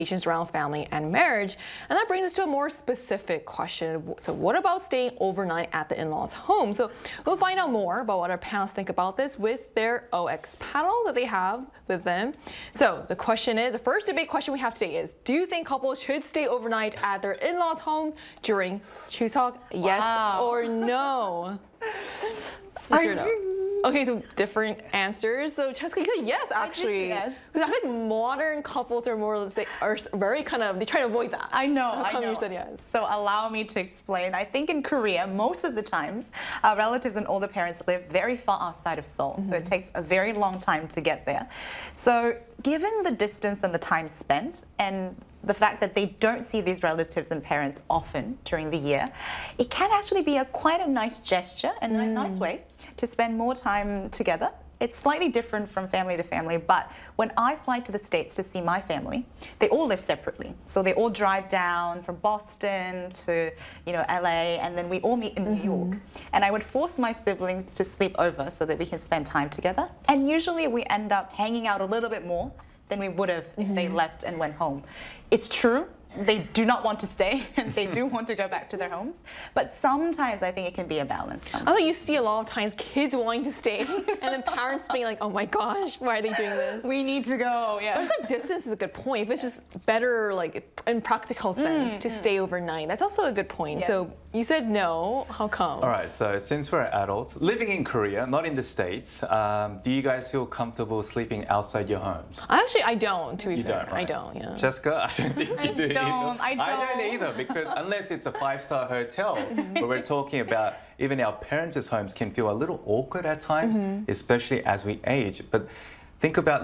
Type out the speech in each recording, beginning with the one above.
around family and marriage. And that brings us to a more specific question. So what about staying overnight at the in-laws' home? So we'll find out more about what our panelists think about this with their OX panel that they have with them. So the question is, the first debate question we have today is, do you think couples should stay overnight at their in-laws' home during Chuseok? Yes or no? What's your no? Okay, so different answers. So Cheska, you said yes, actually. Yes. Because I think modern couples are more, let's say, are very kind of, they try to avoid that. I know, So how come I know. you said yes? So allow me to explain. I think in Korea, most of the times, our relatives and older parents live very far outside of Seoul. So it takes a very long time to get there. So given the distance and the time spent and the fact that they don't see these relatives and parents often during the year, it can actually be quite a nice gesture and a nice way to spend more time together. It's slightly different from family to family, but when I fly to the States to see my family, they all live separately. So they all drive down from Boston to, LA, and then we all meet in New York. And I would force my siblings to sleep over so that we can spend time together. And usually we end up hanging out a little bit more than we would have if they left and went home. It's true, they do not want to stay and they do want to go back to their homes, but sometimes I think it can be a balance. I think you see a lot of times kids wanting to stay and then parents being like, oh my gosh, why are they doing this? We need to go, I yeah. think distance is a good point. If it's just better, like in practical sense, to stay overnight, that's also a good point. Yes. So you said no, how come? All right, so since we're adults, living in Korea, not in the States, do you guys feel comfortable sleeping outside your homes? Actually, I don't, to be You fair. don't, right? I don't, yeah. Jessica, I don't think you do either. I don't don't. either, because unless it's a five-star hotel, but we're talking about even our parents' homes can feel a little awkward at times, especially as we age. But think about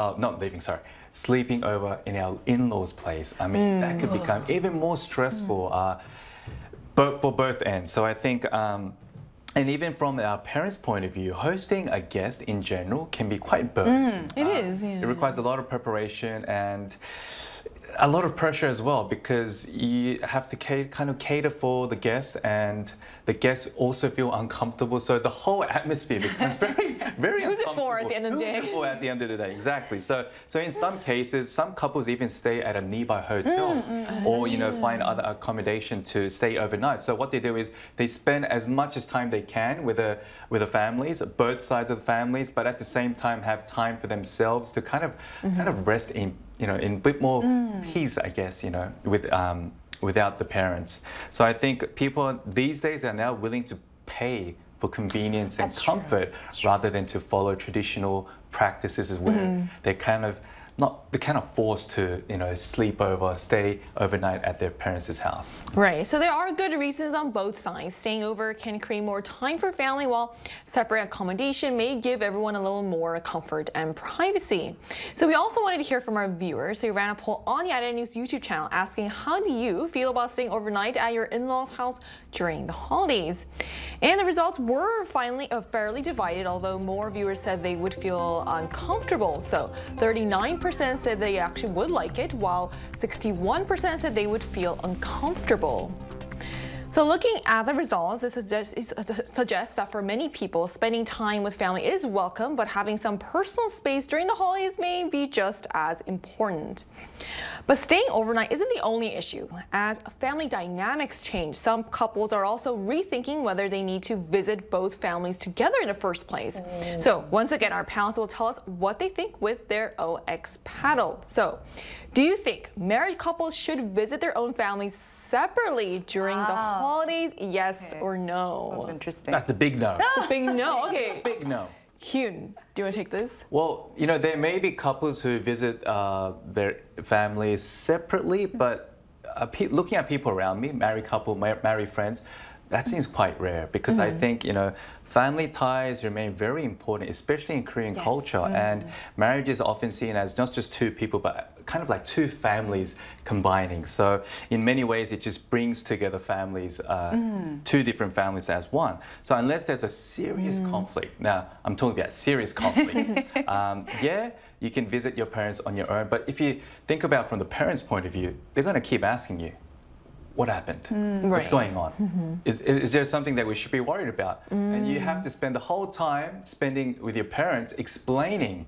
sleeping over in our in-laws' place. I mean, that could become even more stressful for both ends. So I think, and even from our parents' point of view, hosting a guest in general can be quite burdensome. It is, yeah. It requires a lot of preparation and a lot of pressure as well, because you have to kind of cater for the guests, and the guests also feel uncomfortable. So the whole atmosphere becomes very, very Who's it uncomfortable. for at the end of the day? Who's it for at the end of the day? Exactly. So in some cases, some couples even stay at a nearby hotel or find other accommodation to stay overnight. So what they do is they spend as much as time they can with the families, both sides of the families, but at the same time have time for themselves to kind of rest in a bit more peace, I guess, without the parents. So I think people these days are now willing to pay for convenience and comfort rather than to follow traditional practices where they're kind of forced to sleep over, stay overnight at their parents' house. Right, so there are good reasons on both sides. Staying over can create more time for family, while separate accommodation may give everyone a little more comfort and privacy. So we also wanted to hear from our viewers. So we ran a poll on the IDN News YouTube channel asking, how do you feel about staying overnight at your in-laws' house during the holidays? And the results were finally fairly divided, although more viewers said they would feel uncomfortable. So 39% said they actually would like it, while 61% said they would feel uncomfortable. So looking at the results, it suggests that for many people, spending time with family is welcome, but having some personal space during the holidays may be just as important. But staying overnight isn't the only issue. As family dynamics change, some couples are also rethinking whether they need to visit both families together in the first place. So once again, our panelists will tell us what they think with their OX paddle. So do you think married couples should visit their own families separately during the holidays? Yes or no? Sounds interesting. That's a big no. It's a big no. Okay. Big no. Hyun, do you want to take this? Well, there may be couples who visit their families separately, but looking at people around me, married couple, married friends, that seems quite rare, because I think, family ties remain very important, especially in Korean culture. And marriage is often seen as not just two people, but kind of like two families combining. So in many ways, it just brings together families, two different families as one. So unless there's a serious conflict, now I'm talking about serious conflict, yeah, you can visit your parents on your own. But if you think about from the parents' point of view, they're going to keep asking you, what happened? What's going on? Is there something that we should be worried about? And you have to spend the whole time spending with your parents explaining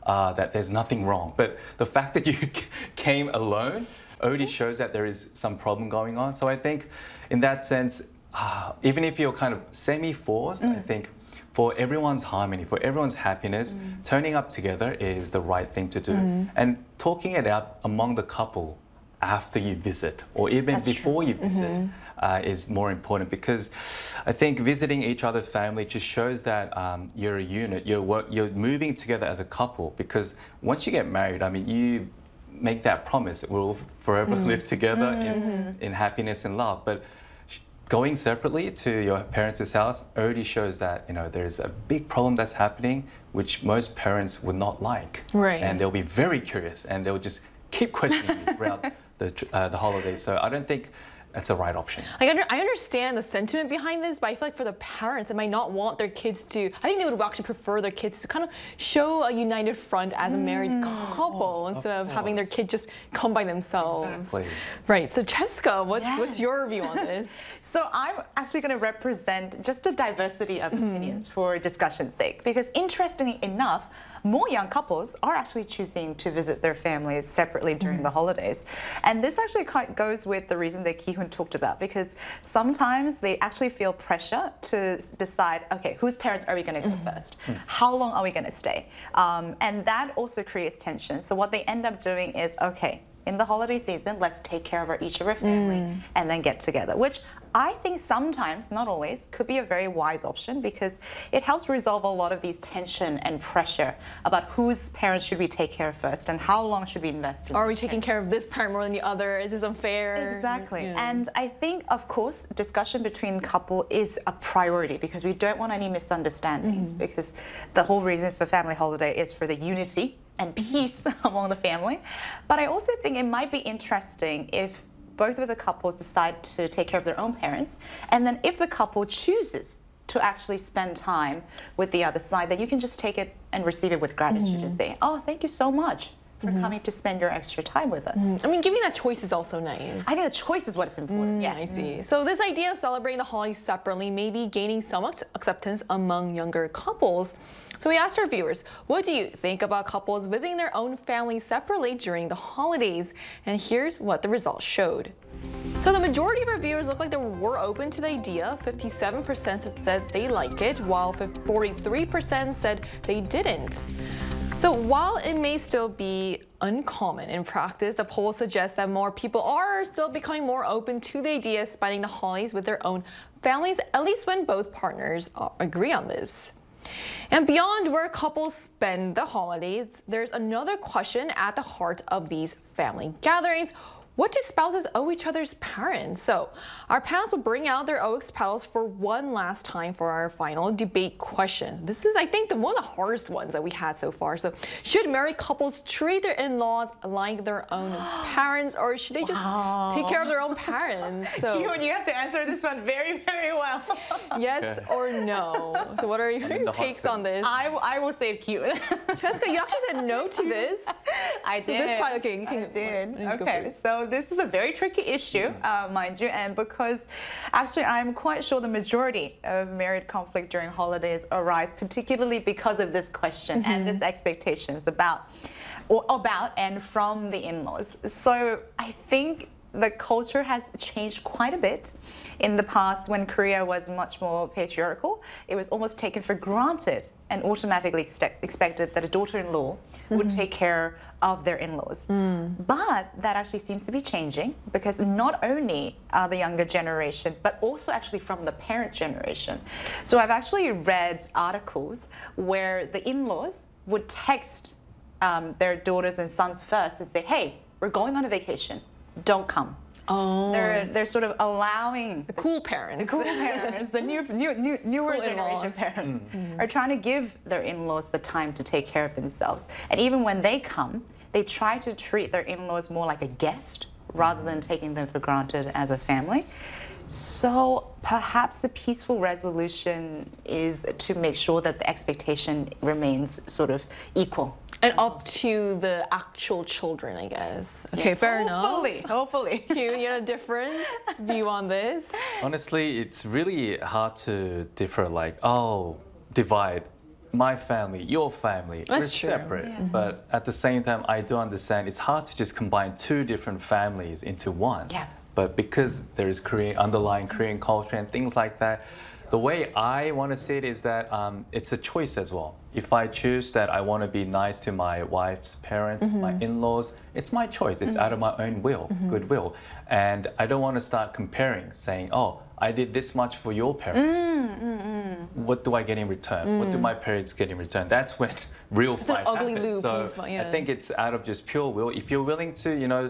that there's nothing wrong. But the fact that you came alone already shows that there is some problem going on. So I think in that sense, even if you're kind of semi-forced, I think for everyone's harmony, for everyone's happiness, turning up together is the right thing to do. And talking it out among the couple after you visit, or even before you visit, is more important, because I think visiting each other's family just shows that you're a unit, you're moving together as a couple, because once you get married, I mean, you make that promise, we'll forever live together in happiness and love. But going separately to your parents' house already shows that, you know, there's a big problem that's happening, which most parents would not like. Right. And they'll be very curious, and they'll just keep questioning you throughout the holidays. So I don't think that's the right option. I understand the sentiment behind this, but I feel like for the parents, they might not want their kids to, I think they would actually prefer their kids to kind of show a united front as a married couple instead of having their kid just come by themselves. Exactly. Right, so Jessica, what's your view on this? So I'm actually going to represent just a diversity of opinions for discussion's sake, because interestingly enough, more young couples are actually choosing to visit their families separately during the holidays. And this actually goes with the reason that Ki-hoon talked about, because sometimes they actually feel pressure to decide, okay, whose parents are we going to go first? How long are we going to stay? And that also creates tension. So what they end up doing is, okay, in the holiday season, let's take care of each of our family and then get together, which I think sometimes, not always, could be a very wise option, because it helps resolve a lot of these tension and pressure about whose parents should we take care of first and how long should we invest in. Are we taking care of this parent more than the other? Is this unfair? Exactly. And I think, of course, discussion between couple is a priority, because we don't want any misunderstandings, because the whole reason for family holiday is for the unity and peace among the family. But I also think it might be interesting if both of the couples decide to take care of their own parents, and then if the couple chooses to actually spend time with the other side, then you can just take it and receive it with gratitude and say, oh, thank you so much for coming to spend your extra time with us. I mean, giving that choice is also nice. I think the choice is what's important. Yeah, I see. So this idea of celebrating the holidays separately may be gaining some acceptance among younger couples. So we asked our viewers, what do you think about couples visiting their own families separately during the holidays? And here's what the results showed. So the majority of our viewers look like they were open to the idea. 57% said they like it, while 43% said they didn't. So while it may still be uncommon in practice, the poll suggests that more people are still becoming more open to the idea of spending the holidays with their own families, at least when both partners agree on this. And beyond where couples spend the holidays, there's another question at the heart of these family gatherings. What do spouses owe each other's parents? So our panelists will bring out their OX paddles for one last time for our final debate question. This is, I think, one of the hardest ones that we had so far. So should married couples treat their in-laws like their own parents, or should they just take care of their own parents? So You have to answer this one very, very well. yes or no? So what are your takes on this? I will say cute. Jessica, you actually said no to this. I So did. this time, okay, you can. I did. why don't you go Okay, first? so this is a very tricky issue, mind you, and because actually I'm quite sure the majority of married conflict during holidays arise particularly because of this question and this expectations about and from the in-laws. So I think the culture has changed quite a bit. In the past, when Korea was much more patriarchal, it was almost taken for granted and automatically expected that a daughter-in-law would take care of their in-laws. But that actually seems to be changing, because not only are the younger generation, but also actually from the parent generation. So I've actually read articles where the in-laws would text their daughters and sons first and say, hey, we're going on a vacation. Don't come. Oh, They're sort of allowing the cool parents. the cool parents, the newer Cool generation in-laws. parents, are trying to give their in-laws the time to take care of themselves. And even when they come, they try to treat their in-laws more like a guest rather than taking them for granted as a family. So perhaps the peaceful resolution is to make sure that the expectation remains sort of equal. And up to the actual children, I guess. Okay, fair enough. Hopefully. You had a different view on this? Honestly, it's really hard to differ, divide my family, your family, we're That's true. separate. But at the same time, I do understand it's hard to just combine two different families into one. Yeah. But because there is underlying Korean culture and things like that, the way I want to see it is that it's a choice as well. If I choose that I want to be nice to my wife's parents, my in-laws, it's my choice. It's out of my own will, goodwill. And I don't want to start comparing, saying, oh, I did this much for your parents. What do I get in return? What do my parents get in return? That's when real fight ugly happens. loop So of, yeah. I think it's out of just pure will. If you're willing to,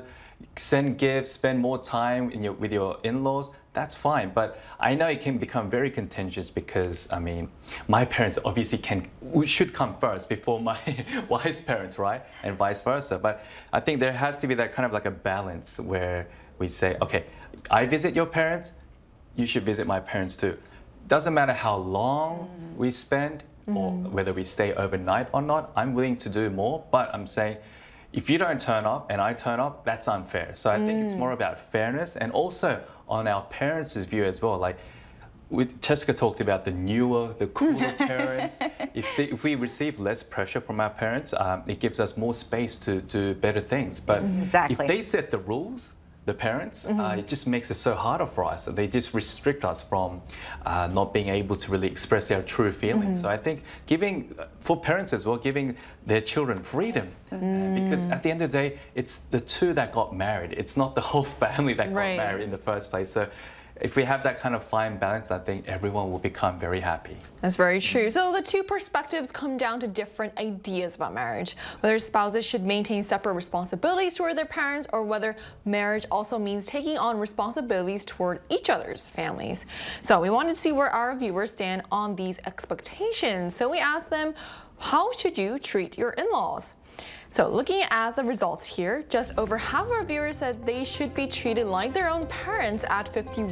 send gifts, spend more time with your in-laws, that's fine. But I know it can become very contentious because, I mean, my parents obviously should come first before my wife's parents, right? And vice versa. But I think there has to be that kind of like a balance where we say, okay, I visit your parents, you should visit my parents too. Doesn't matter how long we spend or whether we stay overnight or not, I'm willing to do more, but I'm saying, if you don't turn up and I turn up, that's unfair. So I think it's more about fairness and also on our parents' view as well. Like Jessica talked about the newer, the cooler parents. If we receive less pressure from our parents, it gives us more space to do better things. But if they set the rules, the parents, it just makes it so harder for us. They just restrict us from not being able to really express our true feelings. So I think for parents as well, giving their children freedom. Because at the end of the day, it's the two that got married. It's not the whole family that got married in the first place. So if we have that kind of fine balance, I think everyone will become very happy. That's very true. So the two perspectives come down to different ideas about marriage, whether spouses should maintain separate responsibilities toward their parents or whether marriage also means taking on responsibilities toward each other's families. So we wanted to see where our viewers stand on these expectations. So we asked them, how should you treat your in-laws? So looking at the results here, just over half of our viewers said they should be treated like their own parents at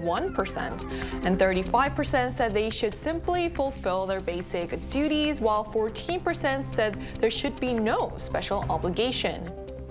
51%, and 35% said they should simply fulfill their basic duties, while 14% said there should be no special obligation.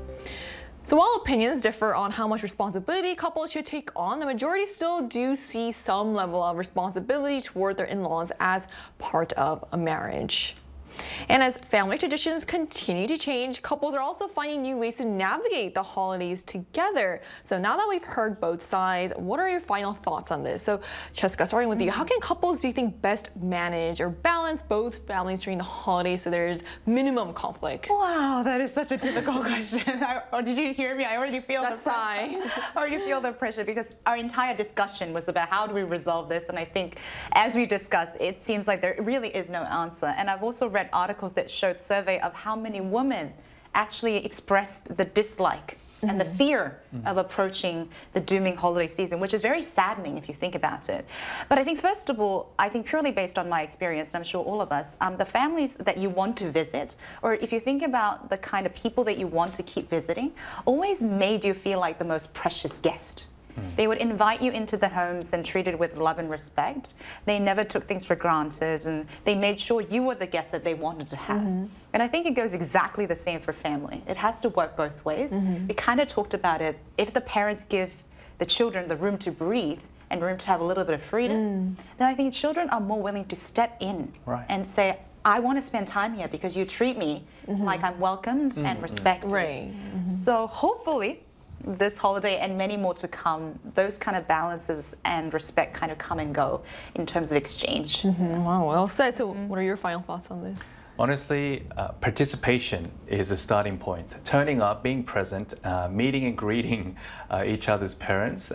So while opinions differ on how much responsibility couples should take on, the majority still do see some level of responsibility toward their in-laws as part of a marriage. And as family traditions continue to change, couples are also finding new ways to navigate the holidays together. So now that we've heard both sides, what are your final thoughts on this? So Jessica, starting with you, how can couples, do you think, best manage or balance both families during the holidays so there's minimum conflict? Wow, that is such a difficult question. Did you hear me? I already feel That sigh. I already feel the pressure because our entire discussion was about how do we resolve this, and I think as we discussed, it seems like there really is no answer. And I've also read articles that showed survey of how many women actually expressed the dislike and the fear of approaching the dooming holiday season, which is very saddening if you think about it. But I think, first of all, I think purely based on my experience, and I'm sure all of us, the families that you want to visit, or if you think about the kind of people that you want to keep visiting, always made you feel like the most precious guest. They would invite you into the homes and treat it with love and respect. They never took things for granted, and they made sure you were the guest that they wanted to have. And I think it goes exactly the same for family. It has to work both ways. We kind of talked about it. If the parents give the children the room to breathe and room to have a little bit of freedom, then I think children are more willing to step in and say, I want to spend time here because you treat me like I'm welcomed and respected. So hopefully, this holiday and many more to come, those kind of balances and respect kind of come and go in terms of exchange. Wow, well said. So what are your final thoughts on this? Honestly, participation is a starting point. Turning up, being present, meeting and greeting each other's parents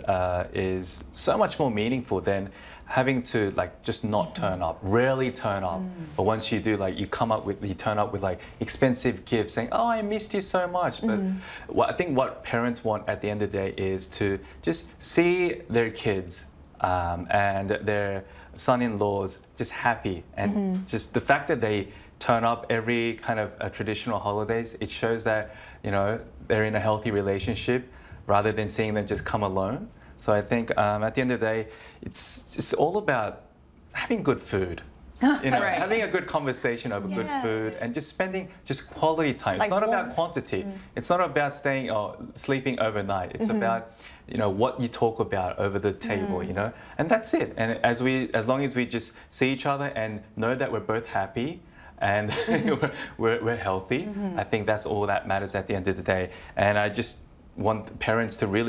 is so much more meaningful than having to just not turn up, rarely turn up. But once you do, you turn up with expensive gifts saying, oh, I missed you so much. But I think what parents want at the end of the day is to just see their kids and their son-in-laws just happy. And just the fact that they turn up every kind of traditional holidays, it shows that, they're in a healthy relationship rather than seeing them just come alone. So I think at the end of the day, it's just all about having good food. Having a good conversation over good food and just spending quality time. It's not about quantity. It's not about staying or sleeping overnight. It's about what you talk about over the table, and that's it. And as long as we just see each other and know that we're both happy, and we're healthy. I think that's all that matters at the end of the day. And I just want parents to really